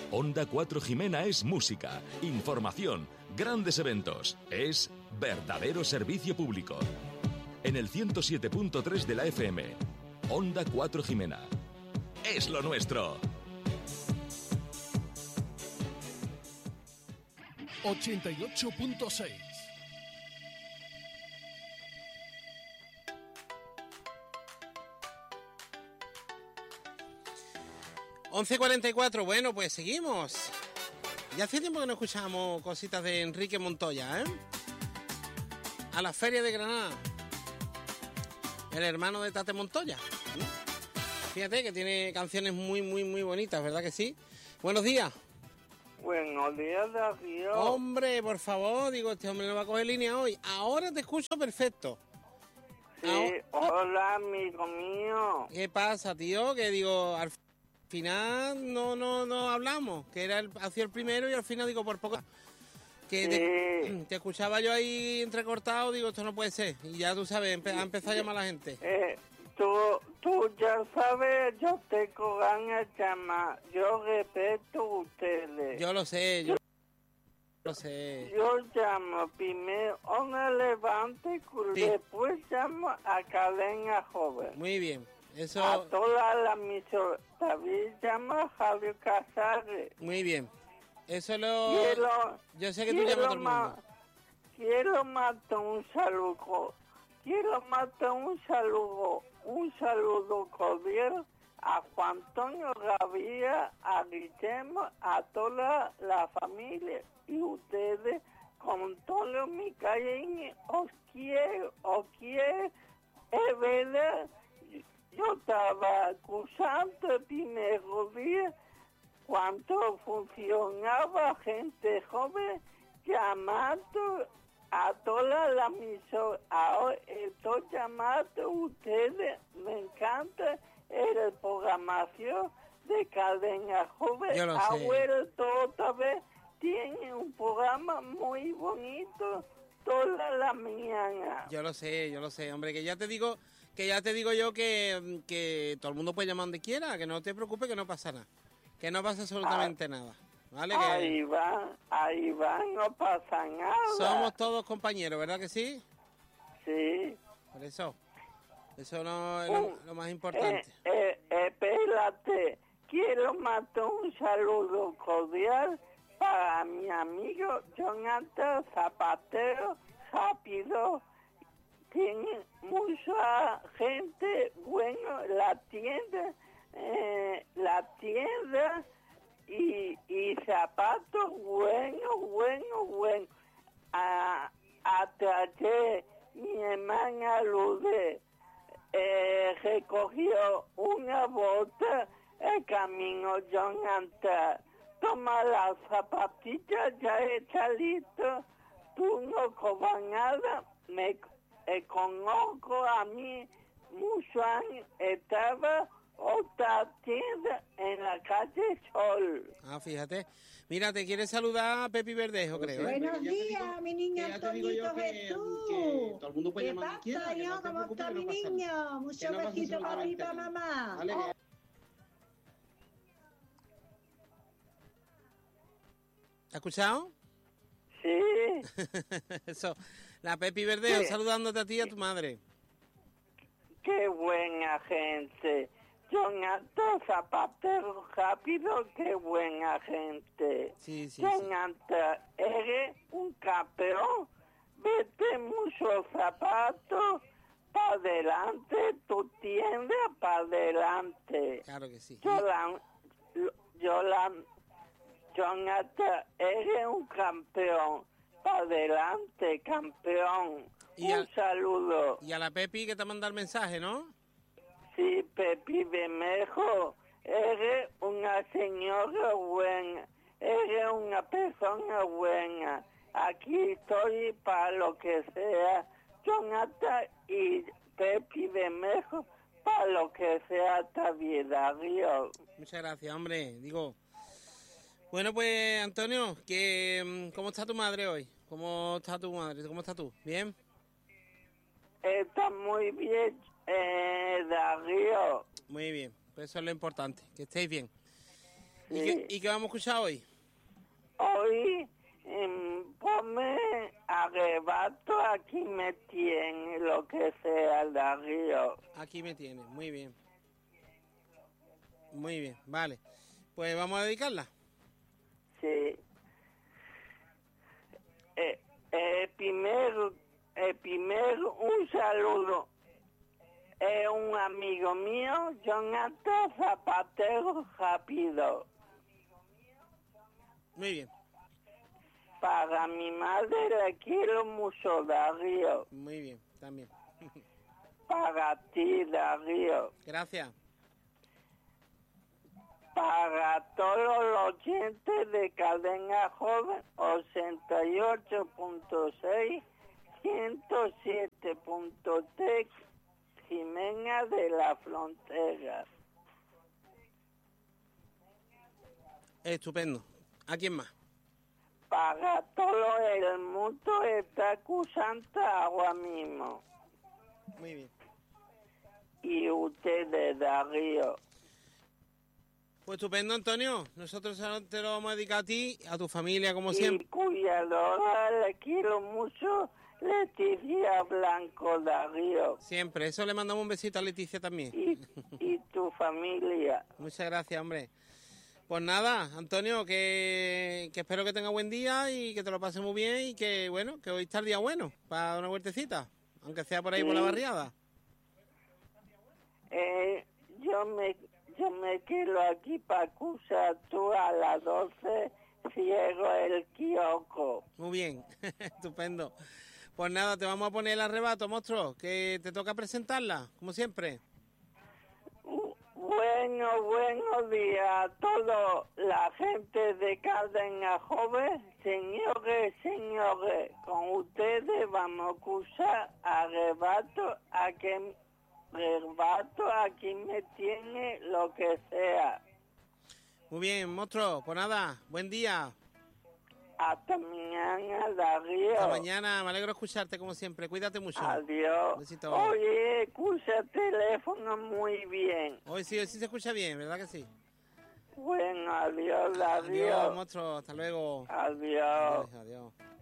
Onda 4 Jimena es música, información, grandes eventos. Es verdadero servicio público. En el 107.3 de la FM. Onda 4 Jimena. Es lo nuestro. 88.6. ...11:44, bueno, pues seguimos. Ya hace tiempo que no escuchamos cositas de Enrique Montoya, ¿eh? A la Feria de Granada. El hermano de Tate Montoya. Fíjate que tiene canciones muy, muy, muy bonitas, ¿verdad que sí? Buenos días. Buenos días, Darío. Hombre, por favor, digo, este hombre no va a coger línea hoy. Ahora te escucho perfecto. Sí, hola, amigo mío. ¿Qué pasa, tío? Que digo, al final no hablamos, que era ha sido el primero y al final digo por poco que Sí. te escuchaba yo ahí entrecortado, digo, esto no puede ser. Y ya tú sabes, ha empezado a llamar a la gente. Tú ya sabes, yo tengo ganas de llamar. Yo respeto a ustedes. Yo lo sé, yo lo sé. Yo llamo primero a una Levante, Sí. después llamo a Cadena Joven. Muy bien, A eso, toda la misión. También llamo a Javier Casares. muy bien. Eso lo... Quiero, Yo sé que tú llamas a todo el mundo. quiero mandar un saludo. Quiero mandar un saludo cordial a Juan Antonio Gavía, a Guillermo, a toda la familia y ustedes, con Antonio Micaín, os quiero, es verdad. Yo estaba acusando el primer día cuando funcionaba gente joven llamando a toda la emisora. Ahora estoy llamando a ustedes, me encanta el programación de Cadena Joven. Yo lo Ha sé. vuelto otra vez, tiene un programa muy bonito toda la mañana. Yo lo sé, hombre, que ya te digo yo que todo el mundo puede llamar donde quiera, que no te preocupes, que no pasa nada. Que no pasa absolutamente nada. ¿Vale? Ahí va, no pasa nada. Somos todos compañeros, ¿verdad que sí? Sí. Por eso no es lo más importante. Espérate, quiero mandar un saludo cordial para mi amigo Jonathan Zapatero, rápido. Tiene mucha gente, bueno, la tienda y zapatos bueno. Hasta ayer mi hermana Lude recogió una bota el camino Jonathan. Toma las zapatillas, ya está listo. Tú no cobras nada. Me conozco a mí muchos años. Estaba otra tienda en la calle Sol. Ah, fíjate. Mira, te quiere saludar a Pepi Verdejo, creo. Buenos días, mi niño Antonito Jesús. todo el mundo puede ¿Qué llamar pasa, yo? ¿Cómo está mi niño? Muchos besitos para arriba, mamá. Vale, ¿Has escuchado? Sí. Eso. La Pepi Verdejo Sí. saludándote a ti y a tu madre. Qué buena gente. Jonathan Zapatero rápido, qué buena gente. Sí. Jonathan, eres un campeón. Vete muchos zapatos para adelante, tu tienda para adelante. Claro que sí. Jonathan, eres un campeón. Para adelante, campeón. Un saludo. Y a la Pepi que te manda el mensaje, ¿no? Sí, Pepi Bermejo, eres una señora buena, eres una persona buena. Aquí estoy para lo que sea. Jonathan y Pepi Bermejo, para lo que sea esta vida, Dios. Muchas gracias, hombre. Digo, bueno, pues, Antonio, ¿cómo está tu madre hoy? ¿Cómo está tu madre? ¿Cómo estás tú? ¿Bien? Está muy bien, Darío. Muy bien, pues eso es lo importante, que estéis bien. Sí. ¿Y qué vamos a escuchar hoy? Hoy ponme Arrebato, aquí me tiene, lo que sea, Darío. Aquí me tiene, muy bien. Muy bien, vale. Pues vamos a dedicarla. Sí. Primero un saludo. Es un amigo mío, Jonathan Zapatero Rápido. Muy bien, Para mi madre le quiero mucho, Darío. muy bien, también. Para ti, Darío. Gracias. Para todos los oyentes de Cadena Joven, 88.6, 107.3, Jimena de la Frontera. Estupendo. ¿A quién más? Para todo el mundo está acusando ahora mismo. Muy bien. Y ustedes, Darío. Pues estupendo, Antonio. Nosotros te lo vamos a dedicar a ti, a tu familia, como Y siempre. cuidadora, le quiero mucho, Leticia Blanco, Darío. Siempre. Eso le mandamos un besito a Leticia también. Y tu familia. Muchas gracias, hombre. Pues nada, Antonio, que espero que tenga buen día y que te lo pases muy bien y que, bueno, que hoy está el día bueno para dar una vueltecita, aunque sea por ahí por la barriada. Yo me quedo aquí para acusar tú a las 12, cierro el kiosco. Muy bien, estupendo. Pues nada, te vamos a poner el arrebato, monstruo, que te toca presentarla, como siempre. Buenos días a toda la gente de Cadena Joven. Señores, con ustedes vamos a acusar Arrebato, aquí me tiene lo que sea. Muy bien, monstruo, pues nada, buen día. Hasta mañana, Darío. Hasta mañana, me alegro de escucharte como siempre, cuídate mucho. Adiós. Besito. Oye, escucha el teléfono muy bien. Hoy sí se escucha bien, ¿verdad que sí? Bueno, adiós, Darío. Adiós, monstruo, hasta luego. Adiós. Adiós.